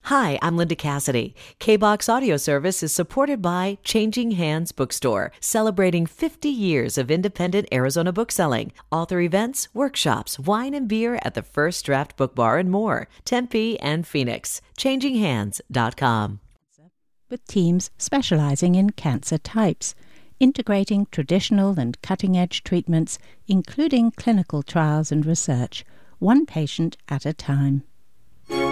Hi, I'm Linda Cassidy. KBox Audio Service is supported by Changing Hands Bookstore, celebrating 50 years of independent Arizona bookselling. Author events, workshops, wine and beer at the First Draft Book Bar and more. Tempe and Phoenix. ChangingHands.com. With teams specializing in cancer types, integrating traditional and cutting-edge treatments, including clinical trials and research, one patient at a time.